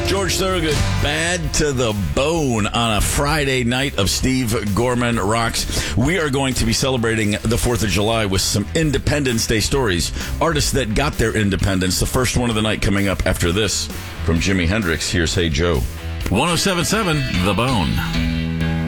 George Thorogood, Bad to the Bone on a Friday night of Steve Gorman Rocks. We are going to be celebrating the 4th of July with some Independence Day stories. Artists that got their independence. The first one of the night coming up after this from Jimi Hendrix. Here's Hey Joe. 107.7 The Bone.